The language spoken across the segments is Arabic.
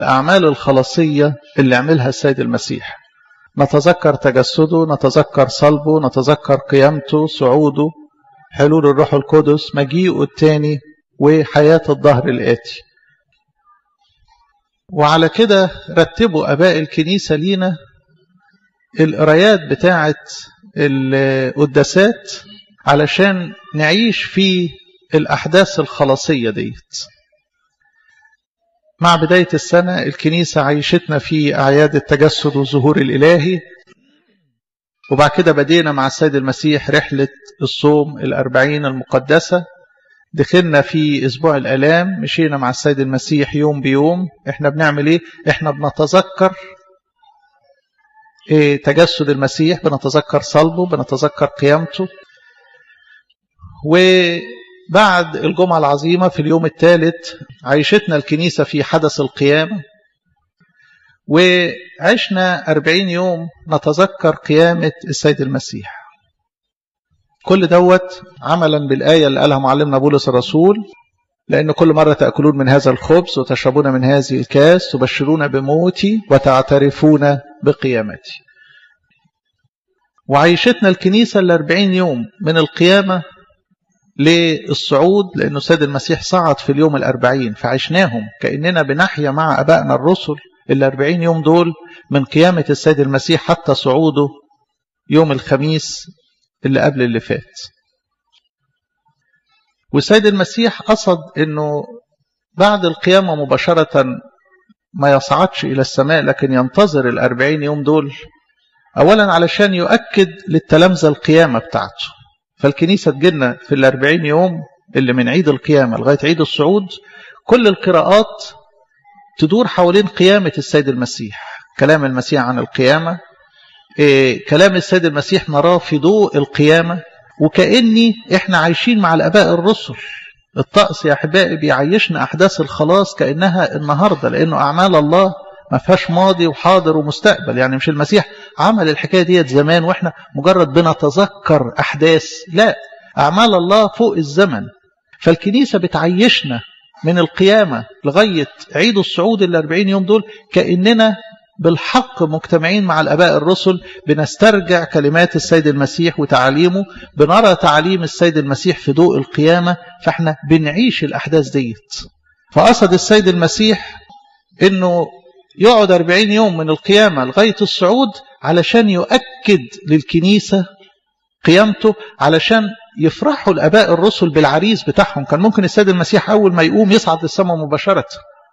الأعمال الخلاصية اللي عملها السيد المسيح. نتذكر تجسده، نتذكر صلبه، نتذكر قيامته، صعوده، حلول الروح القدس، مجيئه الثاني، وحياة الظهر الآتي. وعلى كده رتبوا أباء الكنيسة لينا القرايات بتاعة القداسات علشان نعيش في الأحداث الخلاصية ديت. مع بداية السنة الكنيسة عيشتنا في أعياد التجسد والظهور الإلهي، وبعد كده بدينا مع السيد المسيح رحلة الصوم 40 المقدسة. دخلنا في أسبوع الآلام، مشينا مع السيد المسيح يوم بيوم. احنا بنعمل ايه؟ احنا بنتذكر تجسد المسيح، بنتذكر صلبه، بنتذكر قيامته. وبعد الجمعة العظيمة في اليوم الثالث عيشتنا الكنيسة في حدث القيامة، وعشنا 40 يوم نتذكر قيامة السيد المسيح. كل دوت عملا بالآية اللي قالها معلمنا بولس الرسول: لأن كل مرة تأكلون من هذا الخبز وتشربون من هذه الكاس تبشرون بموتي وتعترفون بقيامتي. وعيشتنا الكنيسة 40 يوم من القيامة للصعود، لأنه السيد المسيح صعد في اليوم 40، فعشناهم كأننا بنحيا مع أبائنا الرسل 40 يوم دول من قيامة السيد المسيح حتى صعوده يوم الخميس اللي قبل اللي فات. والسيد المسيح قصد أنه بعد القيامة مباشرة ما يصعدش إلى السماء، لكن ينتظر 40 يوم دول أولا علشان يؤكد للتلامذة القيامة بتاعته. فالكنيسة تجينا في 40 يوم اللي من عيد القيامة لغاية عيد الصعود كل القراءات تدور حوالين قيامة السيد المسيح. كلام المسيح عن القيامة، كلام السيد المسيح نراه في ضوء القيامة، وكأني احنا عايشين مع الآباء الرسل. الطقس يا أحبائي بيعيشنا أحداث الخلاص كأنها النهاردة، لأنه أعمال الله ما فيهاش ماضي وحاضر ومستقبل. يعني مش المسيح عمل الحكاية ديت زمان واحنا مجرد بنتذكر أحداث، لا، أعمال الله فوق الزمن. فالكنيسة بتعيشنا من القيامة لغاية عيد الصعود 40 يوم دول كأننا بالحق مجتمعين مع الآباء الرسل، بنسترجع كلمات السيد المسيح وتعاليمه، بنرى تعاليم السيد المسيح في ضوء القيامة، فاحنا بنعيش الأحداث ديت. فقصد السيد المسيح انه يقعد 40 يوم من القيامة لغاية الصعود علشان يؤكد للكنيسة قيامته، علشان يفرحوا الآباء الرسل بالعريس بتاعهم. كان ممكن السيد المسيح أول ما يقوم يصعد للسماء مباشرة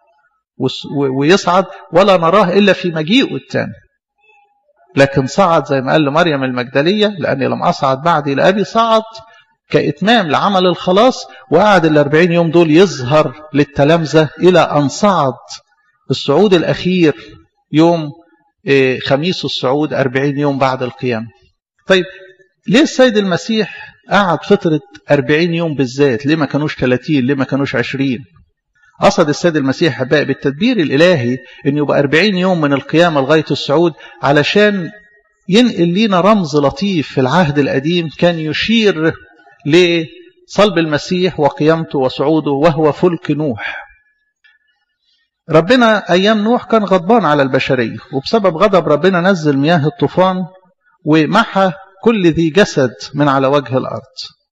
ويصعد ولا نراه إلا في مجيئه الثاني، لكن صعد زي ما قال لمريم المجدلية: لأني لم أصعد بعد إلى أبي. صعد كإتمام لعمل الخلاص، وقعد 40 يوم دول يظهر للتلامذة إلى أن صعد الصعود الأخير يوم خميس الصعود 40 يوم بعد القيامة. طيب ليه السيد المسيح قعد فترة 40 يوم بالذات؟ ليه ما كانوش 30؟ ليه ما كانوش 20؟ قصد السيد المسيح بقى بالتدبير الإلهي أن يبقى 40 يوم من القيامة لغاية الصعود علشان ينقل لنا رمز لطيف في العهد القديم كان يشير لصلب المسيح وقيامته وصعوده، وهو فلك نوح. ربنا أيام نوح كان غضبان على البشرية، وبسبب غضب ربنا نزل مياه الطوفان ومحى كل ذي جسد من على وجه الأرض.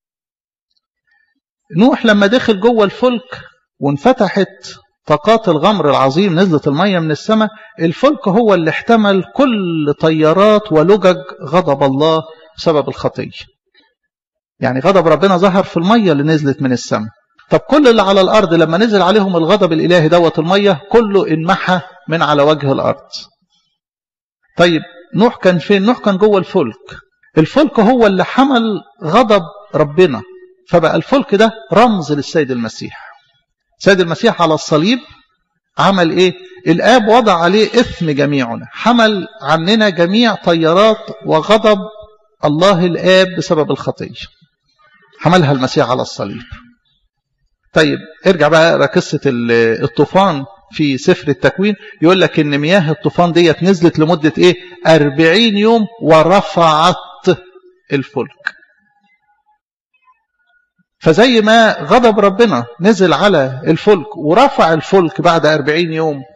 نوح لما دخل جوه الفلك وانفتحت طاقات الغمر العظيم، نزلت المية من السماء، الفلك هو اللي احتمل كل طيارات ولجج غضب الله بسبب الخطية. يعني غضب ربنا ظهر في المية اللي نزلت من السماء. طب كل اللي على الأرض لما نزل عليهم الغضب الإلهي دوت المية كله انمحى من على وجه الأرض. طيب نوح كان فين؟ نوح كان جوه الفلك. الفلك هو اللي حمل غضب ربنا، فبقى الفلك ده رمز للسيد المسيح. السيد المسيح على الصليب عمل ايه؟ الآب وضع عليه إثم جميعنا، حمل عننا جميع طيارات وغضب الله الآب بسبب الخطية، حملها المسيح على الصليب. طيب ارجع بقى اقرا قصة الطوفان في سفر التكوين، يقول لك ان مياه الطوفان ديت نزلت لمدة ايه؟ 40 يوم ورفعت الفلك. فزي ما غضب ربنا نزل على الفلك ورفع الفلك بعد 40 يوم،